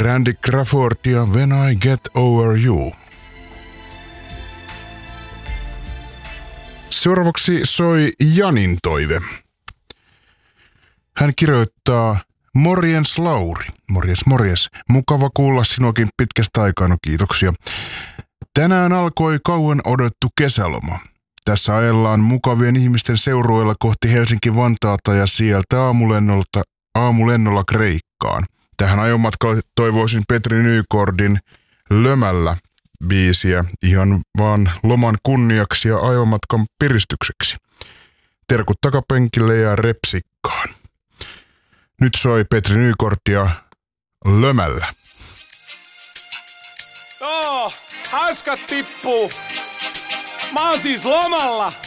Randy Crawford ja When I Get Over You. Seuraavaksi soi Janin toive. Hän kirjoittaa: Morjens Lauri. Morjes. Mukava kuulla sinuakin pitkästä aikaa, no kiitoksia. Tänään alkoi kauan odottu kesäloma. Tässä ajellaan mukavien ihmisten seurueella kohti Helsinki-Vantaata ja sieltä aamulennolla Kreikkaan. Tähän ajomatkalle toivoisin Petri Nykordin Lömällä biisiä ihan vaan loman kunniaksi ja ajomatkan piristykseksi. Terkut takapenkille ja repsikkaan. Nyt soi Petri Nykordia Lömällä. Hanskat tippuu. Mä oon siis lomalla.